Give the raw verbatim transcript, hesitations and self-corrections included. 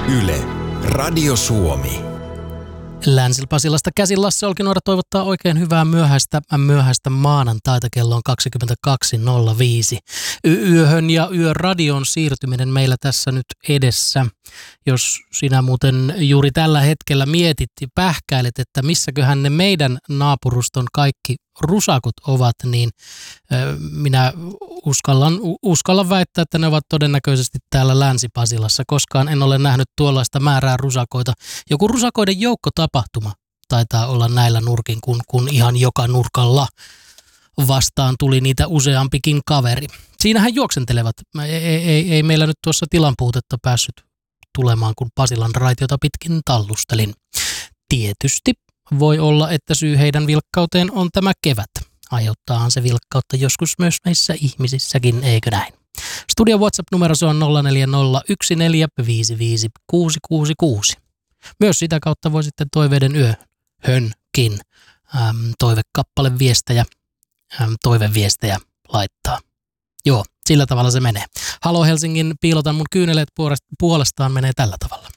Yle, Radio Suomi. Länsi-Pasilasta käsin Lasse Olkinuora toivottaa oikein hyvää myöhäistä, myöhäistä maanantaita. Kello on kaksikymmentäkaksi nolla viisi. Yöhön ja yöradion siirtyminen meillä tässä nyt edessä. Jos sinä muuten juuri tällä hetkellä mietit ja pähkäilet, että missäköhän ne meidän naapuruston kaikki rusakot ovat, niin minä uskallan, uskallan väittää, että ne ovat todennäköisesti täällä Länsi-Pasilassa. Koskaan en ole nähnyt tuollaista määrää rusakoita. Joku rusakoiden joukkotapahtuma taitaa olla näillä nurkin, kun, kun ihan joka nurkalla vastaan tuli niitä useampikin kaveri. Siinähän juoksentelevat. Ei, ei, ei meillä nyt tuossa tilanpuutetta päässyt tulemaan, kun Pasilan raitiota pitkin tallustelin. Tietysti voi olla, että syy heidän vilkkauteen on tämä kevät. Aiheuttaahan se vilkkautta joskus myös meissä ihmisissäkin, eikö näin? Studio WhatsApp-numero on nolla neljä nolla yksi neljä viisi viisi kuusi kuusi kuusi. Myös sitä kautta voi sitten toiveiden yöhönkin äm, toivekappale viestejä, äm, toiveviestejä laittaa. Joo, sillä tavalla se menee. Halo Helsingin piilotan mun kyyneleet puolestaan menee tällä tavalla.